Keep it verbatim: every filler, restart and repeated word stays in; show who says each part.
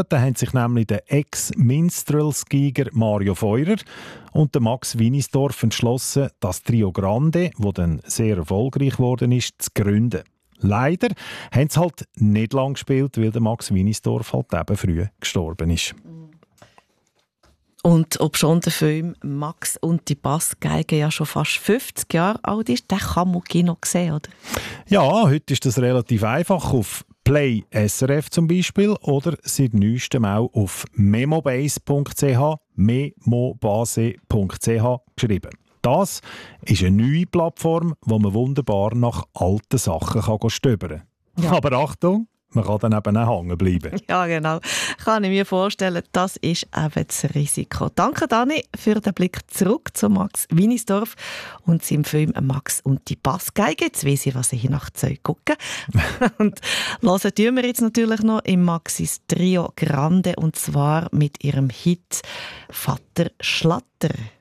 Speaker 1: Da haben sich nämlich der Ex-Minstrels-Giger Mario Feurer und der Max Winisdorf entschlossen, das Trio Grande, das dann sehr erfolgreich geworden ist, zu gründen. Leider haben sie halt nicht lange gespielt, weil der Max Winisdorf halt eben früh gestorben ist.
Speaker 2: Und ob schon der Film «Max und die Bassgeige» ja schon fast fünfzig Jahre alt ist, den kann man im Kino sehen, oder?
Speaker 1: Ja, heute ist das relativ einfach. Auf Play S R F zum Beispiel oder seit neuestem auch auf memobase punkt c h, memobase punkt c h geschrieben. Das ist eine neue Plattform, wo man wunderbar nach alten Sachen kann stöbern kann. Ja. Aber Achtung, man kann dann eben auch hängen bleiben.
Speaker 2: Ja, genau. Kann ich mir vorstellen, das ist eben das Risiko. Danke, Dani, für den Blick zurück zu Max Winisdorf und seinem Film «Max und die Bassgeige». Jetzt weiss ich, was ich hier nach Zeug gucke. Und hören tun wir jetzt natürlich noch im Maxis Trio Grande, und zwar mit ihrem Hit «Vater Schlatter».